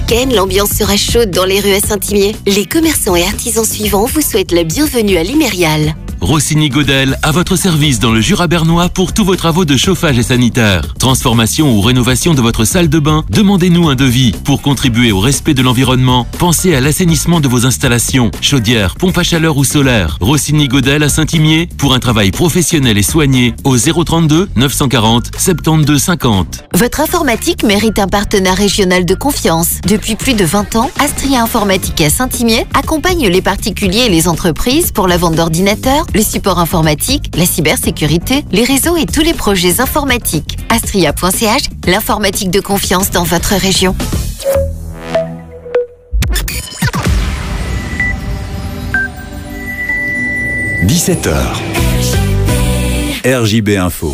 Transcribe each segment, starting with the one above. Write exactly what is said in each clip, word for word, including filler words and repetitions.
week-end, l'ambiance sera chaude dans les rues à Saint-Imier. Les commerçants et artisans suivants vous souhaitent la bienvenue à l'Imérial. Rossini Godel, à votre service dans le Jura bernois pour tous vos travaux de chauffage et sanitaire. Transformation ou rénovation de votre salle de bain, demandez-nous un devis. Pour contribuer au respect de l'environnement, pensez à l'assainissement de vos installations, chaudières, pompes à chaleur ou solaire. Rossini Godel à Saint-Imier pour un travail professionnel et soigné au zéro trente-deux neuf cent quarante soixante-douze cinquante. Votre informatique mérite un partenaire régional de confiance. Depuis plus de vingt ans, Astria Informatique à Saint-Imier accompagne les particuliers et les entreprises pour la vente d'ordinateurs, le support informatique, la cybersécurité, les réseaux et tous les projets informatiques. Astria point c h, l'informatique de confiance dans votre région. dix-sept heures. R J B Info.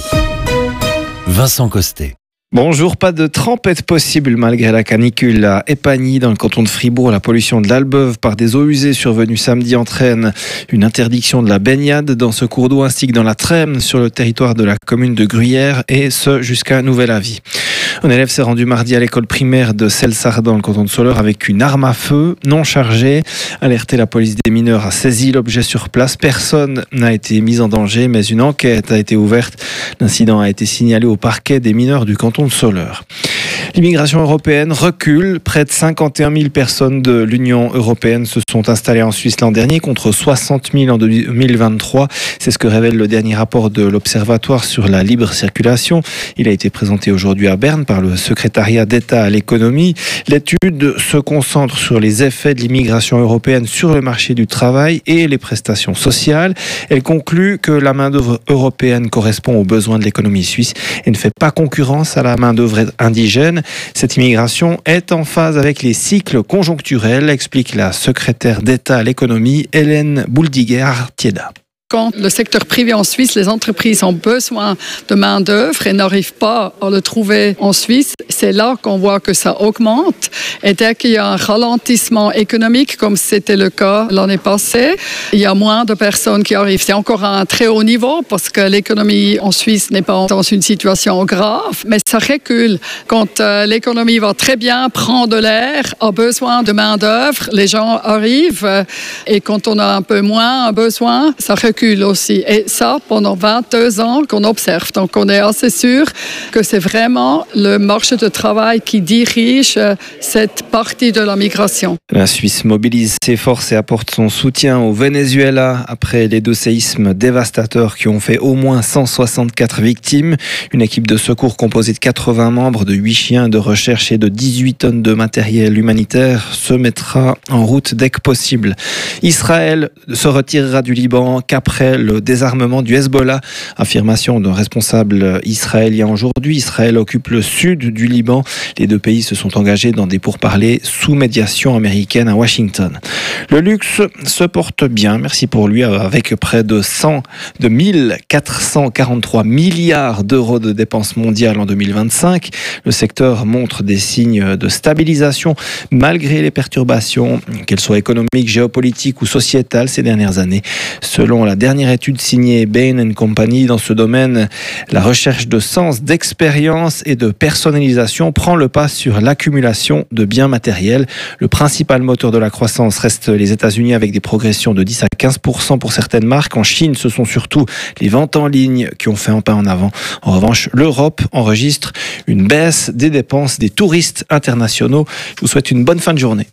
Vincent Costet. Bonjour, pas de tempête possible malgré la canicule à Épagny dans le canton de Fribourg. La pollution de l'Albeuve par des eaux usées survenues samedi entraîne une interdiction de la baignade dans ce cours d'eau ainsi que dans la Trême sur le territoire de la commune de Gruyère et ce jusqu'à nouvel avis. Un élève s'est rendu mardi à l'école primaire de Celles-Sardes dans le canton de Soleure avec une arme à feu non chargée. Alerté, la police des mineurs a saisi l'objet sur place. Personne n'a été mis en danger mais une enquête a été ouverte. L'incident a été signalé au parquet des mineurs du canton de Soleure. L'immigration européenne recule. Près de cinquante et un mille personnes de l'Union européenne se sont installées en Suisse l'an dernier contre soixante mille en deux mille vingt-trois. C'est ce que révèle le dernier rapport de l'Observatoire sur la libre circulation. Il a été présenté aujourd'hui à Berne par le secrétariat d'État à l'économie. L'étude se concentre sur les effets de l'immigration européenne sur le marché du travail et les prestations sociales. Elle conclut que la main-d'œuvre européenne correspond aux besoins de l'économie suisse et ne fait pas concurrence à la main-d'œuvre indigène. Cette immigration est en phase avec les cycles conjoncturels, explique la secrétaire d'État à l'économie, Hélène Bouldiger-Artieda. Quand le secteur privé en Suisse, les entreprises ont besoin de main-d'œuvre et n'arrivent pas à le trouver en Suisse, c'est là qu'on voit que ça augmente. Et dès qu'il y a un ralentissement économique, comme c'était le cas l'année passée, il y a moins de personnes qui arrivent. C'est encore à un très haut niveau parce que l'économie en Suisse n'est pas dans une situation grave, mais ça recule. Quand euh, l'économie va très bien, prend de l'air, a besoin de main-d'œuvre, les gens arrivent. Euh, et quand on a un peu moins besoin, ça recule aussi. Et ça, pendant vingt-deux ans qu'on observe. Donc, on est assez sûr que c'est vraiment le marché de travail qui dirige cette partie de la migration. La Suisse mobilise ses forces et apporte son soutien au Venezuela après les deux séismes dévastateurs qui ont fait au moins cent soixante-quatre victimes. Une équipe de secours composée de quatre-vingts membres, de huit chiens de recherche et de dix-huit tonnes de matériel humanitaire se mettra en route dès que possible. Israël se retirera du Liban après le désarmement du Hezbollah. Affirmation d'un responsable israélien aujourd'hui. Israël occupe le sud du Liban. Les deux pays se sont engagés dans des pourparlers sous médiation américaine à Washington. Le luxe se porte bien, merci pour lui, avec près de cent, de mille quatre cent quarante-trois milliards d'euros de dépenses mondiales en deux mille vingt-cinq. Le secteur montre des signes de stabilisation malgré les perturbations, qu'elles soient économiques, géopolitiques ou sociétales ces dernières années. Selon la dernière étude signée Bain and Company dans ce domaine, la recherche de sens, d'expérience et de personnalisation prend le pas sur l'accumulation de biens matériels. Le principal moteur de la croissance reste les États-Unis avec des progressions de dix à quinze pour cent pour certaines marques. En Chine, ce sont surtout les ventes en ligne qui ont fait un pas en avant. En revanche, l'Europe enregistre une baisse des dépenses des touristes internationaux. Je vous souhaite une bonne fin de journée.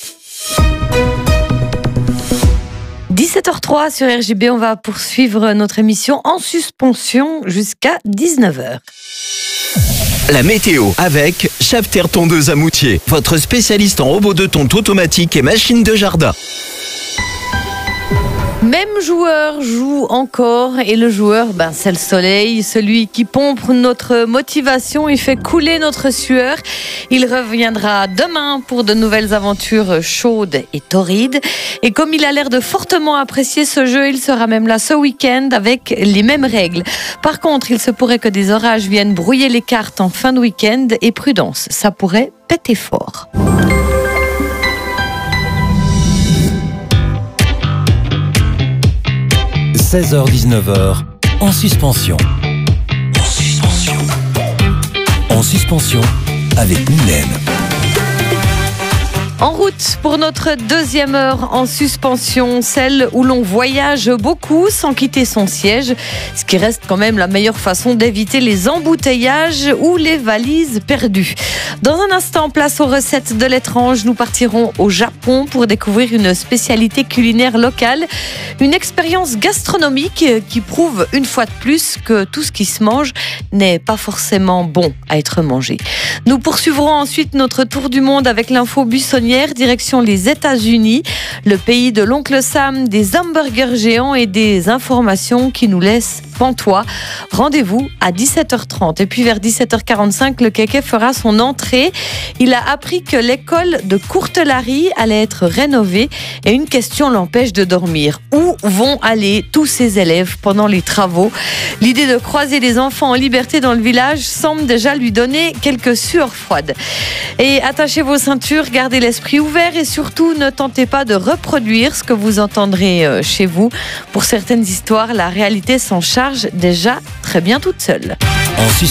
dix-sept heures zéro trois sur R J B, on va poursuivre notre émission en suspension jusqu'à dix-neuf heures. La météo avec Chapter Tondeuse à Moutier, votre spécialiste en robots de tonte automatique et machines de jardin. Même joueur joue encore et le joueur, ben, c'est le soleil, celui qui pompe notre motivation, il fait couler notre sueur. Il reviendra demain pour de nouvelles aventures chaudes et torrides. Et comme il a l'air de fortement apprécier ce jeu, il sera même là ce week-end avec les mêmes règles. Par contre, il se pourrait que des orages viennent brouiller les cartes en fin de week-end et prudence, ça pourrait péter fort. seize heures dix-neuf heures, en suspension. En suspension. En suspension, avec Mylène. En route pour notre deuxième heure en suspension, celle où l'on voyage beaucoup sans quitter son siège, ce qui reste quand même la meilleure façon d'éviter les embouteillages ou les valises perdues. Dans un instant, place aux recettes de l'étrange. Nous partirons au Japon pour découvrir une spécialité culinaire locale, une expérience gastronomique qui prouve une fois de plus que tout ce qui se mange n'est pas forcément bon à être mangé. Nous poursuivrons ensuite notre tour du monde avec l'info buissonnière, direction les États-Unis, le pays de l'oncle Sam, des hamburgers géants et des informations qui nous laissent pantois. Rendez-vous à dix-sept heures trente. Et puis vers dix-sept heures quarante-cinq, le Kéké fera son entrée. Il a appris que l'école de Courtelary allait être rénovée et une question l'empêche de dormir. Où vont aller tous ces élèves pendant les travaux? L'idée de croiser les enfants en liberté dans le village semble déjà lui donner quelques sueurs froides. Et attachez vos ceintures, gardez l'esprit ouvert et surtout ne tentez pas de reproduire ce que vous entendrez chez vous. Pour certaines histoires, la réalité s'en charge déjà très bien toute seule. En suspension.